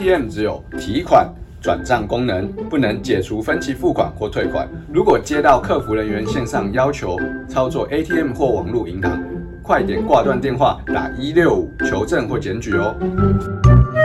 ATM 只有提款、转账功能，不能解除分期付款或退款。如果接到客服人员线上要求操作 ATM 或网络银行，快点挂断电话，打165求证或检举哦。